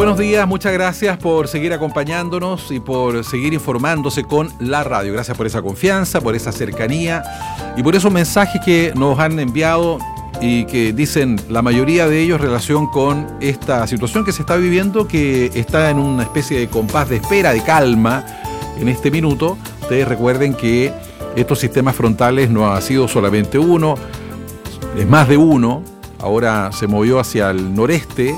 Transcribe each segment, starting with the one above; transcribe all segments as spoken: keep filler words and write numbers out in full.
buenos días, muchas gracias por seguir acompañándonos y por seguir informándose con la radio. Gracias por esa confianza, por esa cercanía y por esos mensajes que nos han enviado y que dicen la mayoría de ellos relación con esta situación que se está viviendo, que está en una especie de compás de espera, de calma en este minuto. Ustedes recuerden que estos sistemas frontales no ha sido solamente uno, es más de uno. Ahora se movió hacia el noreste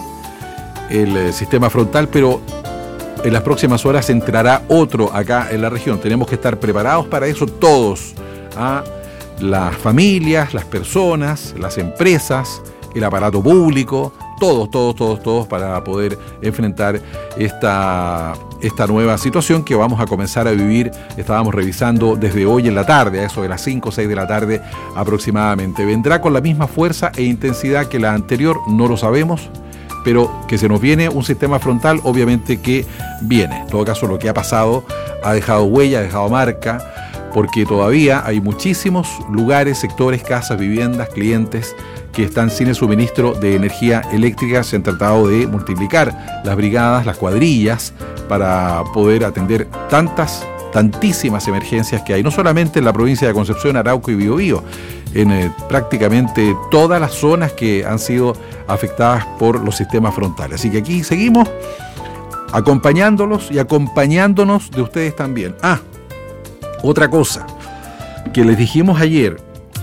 el eh, sistema frontal, pero en las próximas horas entrará otro acá en la región. Tenemos que estar preparados para eso todos, ¿ah? Las familias, las personas, las empresas, el aparato público, todos, todos, todos, todos para poder enfrentar esta, esta nueva situación que vamos a comenzar a vivir. Estábamos revisando desde hoy en la tarde, a eso de las cinco o seis de la tarde aproximadamente. ¿Vendrá con la misma fuerza e intensidad que la anterior? No lo sabemos, pero que se nos viene un sistema frontal, obviamente que viene. En todo caso, lo que ha pasado ha dejado huella, ha dejado marca, porque todavía hay muchísimos lugares, sectores, casas, viviendas, clientes que están sin el suministro de energía eléctrica. Se han tratado de multiplicar las brigadas, las cuadrillas, para poder atender tantas, tantísimas emergencias que hay, no solamente en la provincia de Concepción, Arauco y Biobío, en eh, prácticamente todas las zonas que han sido afectadas por los sistemas frontales. Así que aquí seguimos acompañándolos y acompañándonos de ustedes también. Ah, otra cosa que les dijimos ayer,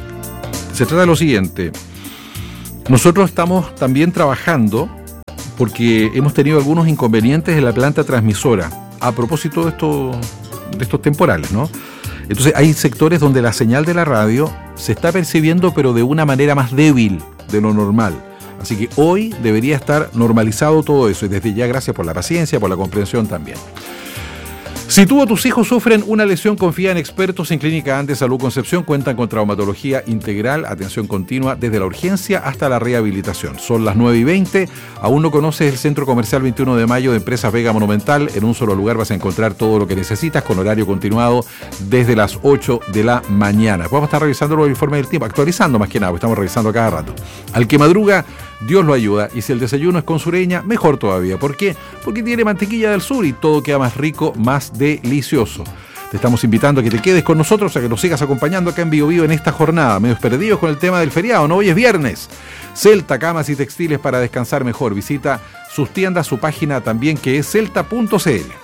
se trata de lo siguiente. Nosotros estamos también trabajando porque hemos tenido algunos inconvenientes en la planta transmisora a propósito de, esto, de estos temporales, ¿no? Entonces hay sectores donde la señal de la radio se está percibiendo, pero de una manera más débil de lo normal. Así que hoy debería estar normalizado todo eso, y desde ya gracias por la paciencia, por la comprensión también. Si tú o tus hijos sufren una lesión, confía en expertos en Clínica Andes Salud Concepción. Cuentan con traumatología integral, atención continua desde la urgencia hasta la rehabilitación. Son las nueve y veinte. ¿Aún no conoces el Centro Comercial veintiuno de mayo de Empresas Vega Monumental? En un solo lugar vas a encontrar todo lo que necesitas con horario continuado desde las ocho de la mañana. Vamos a estar revisando los informes del tiempo, actualizando más que nada, porque estamos revisando cada rato. Al que madruga, Dios lo ayuda. Y si el desayuno es con sureña, mejor todavía. ¿Por qué? Porque tiene mantequilla del sur y todo queda más rico, más delicioso. Te estamos invitando a que te quedes con nosotros, a que nos sigas acompañando acá en Bio Bio en esta jornada. Medios perdidos con el tema del feriado, ¿no? Hoy es viernes. Celta, camas y textiles para descansar mejor. Visita sus tiendas, su página también, que es celta punto c l.